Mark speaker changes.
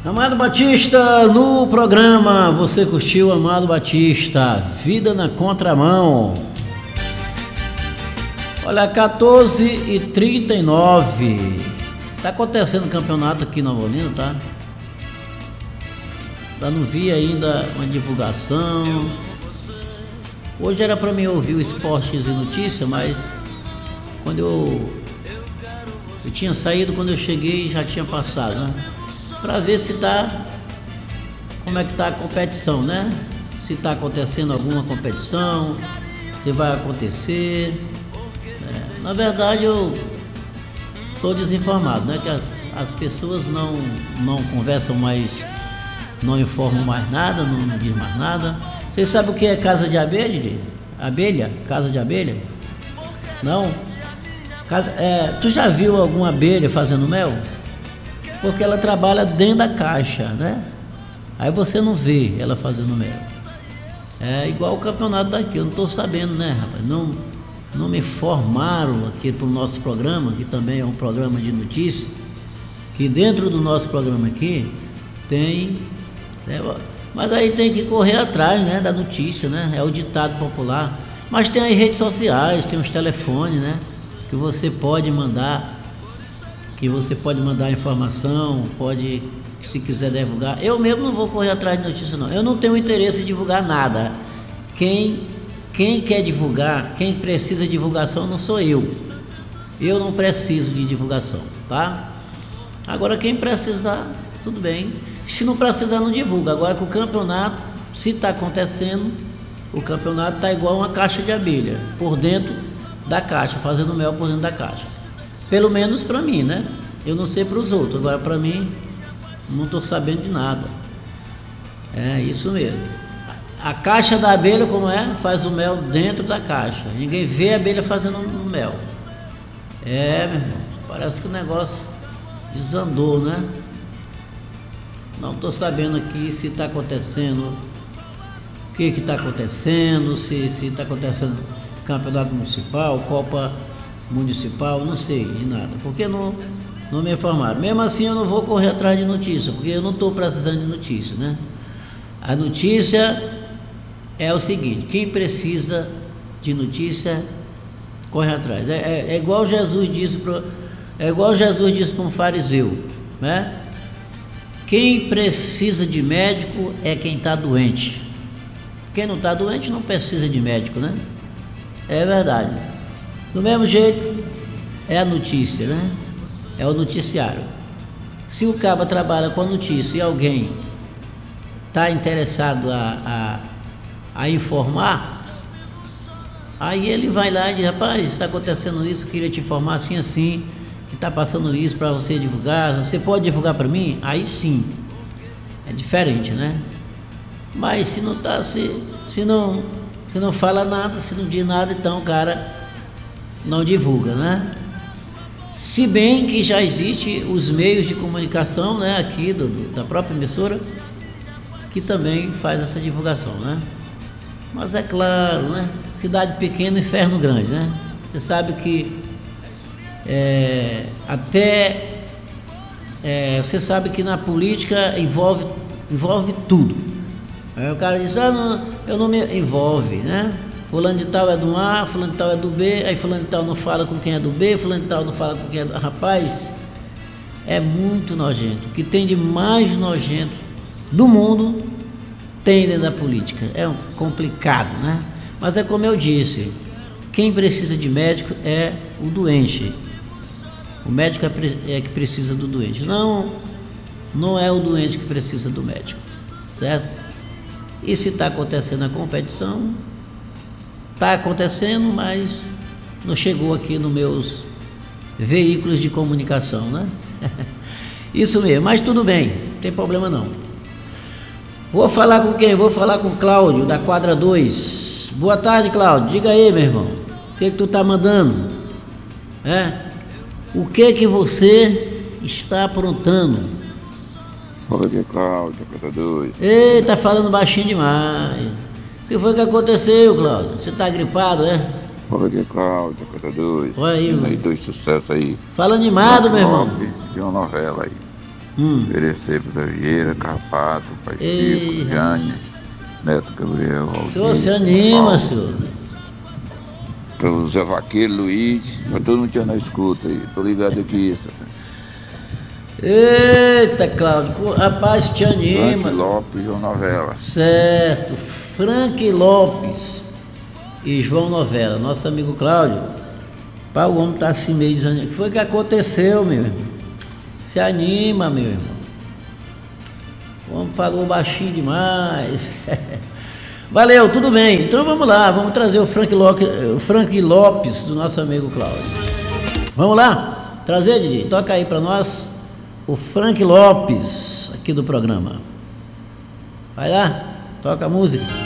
Speaker 1: Amado Batista no programa. Você curtiu Amado Batista, Vida na Contramão. Olha, 14h39. Tá acontecendo campeonato aqui em Nova Olinda, tá? Não vi ainda uma divulgação. Hoje era para mim ouvir o Esportes e Notícias, mas quando eu tinha saído, quando eu cheguei já tinha passado, né? Para ver se tá, como é que tá a competição, né? Se tá acontecendo alguma competição, se vai acontecer. Na verdade eu estou desinformado, né? Que as pessoas não conversam mais, não informam mais nada, não dizem mais nada. Vocês sabem o que é casa de abelha? Casa de abelha? Não? Tu já viu alguma abelha fazendo mel? Porque ela trabalha dentro da caixa, né? Aí você não vê ela fazendo mel. É igual o campeonato daqui, eu não estou sabendo, né, rapaz? Não me informaram aqui para o nosso programa, que também é um programa de notícias, que dentro do nosso programa aqui tem, né, mas aí tem que correr atrás, né, da notícia, né? É o ditado popular. Mas tem as redes sociais, tem os telefones, né? Que você pode mandar informação, pode, se quiser divulgar. Eu mesmo não vou correr atrás de notícia, não. Eu não tenho interesse em divulgar nada. Quem quer divulgar, quem precisa de divulgação não sou eu. Eu não preciso de divulgação, tá? Agora quem precisar, tudo bem. Se não precisar, não divulga. Agora que o campeonato, se está acontecendo, o campeonato está igual uma caixa de abelha, por dentro da caixa, fazendo mel por dentro da caixa. Pelo menos para mim, né? Eu não sei para os outros, agora para mim, não estou sabendo de nada. É isso mesmo. A caixa da abelha, como é? Faz o mel dentro da caixa. Ninguém vê a abelha fazendo mel. Meu irmão, parece que o negócio desandou, né? Não estou sabendo aqui se está acontecendo, o que está acontecendo, se está acontecendo campeonato municipal, Copa Municipal, não sei de nada, porque não me informaram. Mesmo assim eu não vou correr atrás de notícia, porque eu não estou precisando de notícia, né? A notícia é o seguinte: quem precisa de notícia corre atrás. É igual Jesus disse para um fariseu, né? Quem precisa de médico é quem está doente. Quem não está doente não precisa de médico, né? É verdade. Do mesmo jeito é a notícia, né? É o noticiário. Se o cabo trabalha com a notícia e alguém está interessado a informar, aí ele vai lá e diz: rapaz, está acontecendo isso, queria te informar assim, que está passando isso para você divulgar, você pode divulgar para mim? Aí sim, é diferente, né? Mas se não tá, se não fala nada, se não diz nada, então o cara não divulga, né? Se bem que já existe os meios de comunicação, né, aqui da própria emissora, que também faz essa divulgação, né? Mas é claro, né? Cidade pequena, inferno grande, né? Você sabe que você sabe que na política envolve tudo. Aí o cara diz: eu não me envolve, né? Fulano de tal é do A, fulano de tal é do B, aí fulano de tal não fala com quem é do B, fulano de tal não fala com quem é do... Rapaz, é muito nojento. O que tem de mais nojento do mundo tem dentro da política. É complicado, né? Mas é como eu disse, quem precisa de médico é o doente. O médico é que precisa do doente. Não é o doente que precisa do médico, certo? E se está acontecendo a competição, está acontecendo, mas não chegou aqui nos meus veículos de comunicação, né? Isso mesmo, mas tudo bem, não tem problema não. Vou falar com quem? Vou falar com o Cláudio, da quadra 2. Boa tarde, Cláudio. Diga aí, meu irmão, o que tu tá mandando? O que você está aprontando?
Speaker 2: Fala aqui, Cláudio, quadra 2.
Speaker 1: Ei, tá falando baixinho demais. O que foi que aconteceu, Cláudio? Você tá gripado, é?
Speaker 2: Fala aqui, Cláudio, quadra 2.
Speaker 1: Olha aí,
Speaker 2: aí, dois sucessos aí.
Speaker 1: Fala animado, meu irmão.
Speaker 2: De uma novela aí. Oferecer para Zé Vieira, Carpato, Pai Chico, Jane, Neto Gabriel,
Speaker 1: O
Speaker 2: Aldir,
Speaker 1: senhor se anima,
Speaker 2: Paulo,
Speaker 1: senhor.
Speaker 2: para o Zé Vaqueiro, Luiz, para todo mundo que tá na escuta aí. Tô ligado aqui, Satan.
Speaker 1: Eita, Cláudio, rapaz, te anima.
Speaker 2: Frank Lopes, João Novela.
Speaker 1: Certo, Frank Lopes e João Novela, nosso amigo Cláudio. Pá, o homem tá assim meio desanimado. O que foi que aconteceu, meu irmão? Se anima, meu irmão. O homem falou baixinho demais. Valeu, tudo bem. Então vamos lá, vamos trazer o Frank Lopes do nosso amigo Cláudio. Vamos lá? Trazer, Didi? Toca aí para nós o Frank Lopes aqui do programa. Vai lá, toca a música.